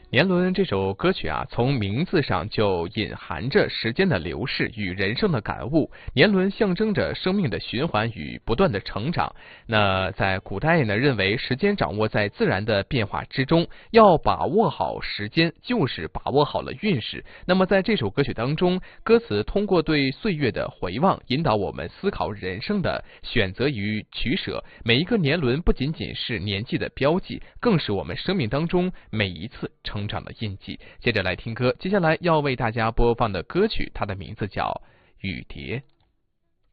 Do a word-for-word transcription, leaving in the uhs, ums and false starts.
年轮这首歌曲啊，从名字上就隐含着时间的流逝与人生的感悟。年轮象征着生命的循环与不断的成长。那在古代呢，认为时间掌握在自然的变化之中，要把握好时间，就是把握好了运势。那么在这首歌曲当中，歌词通过对岁月的回望，引导我们思考人生的选择与取舍。每一个年轮不仅仅是年纪的标记，更是我们生命当中每一次成长的印记。接着来听歌，接下来要为大家播放的歌曲，它的名字叫《雨蝶》。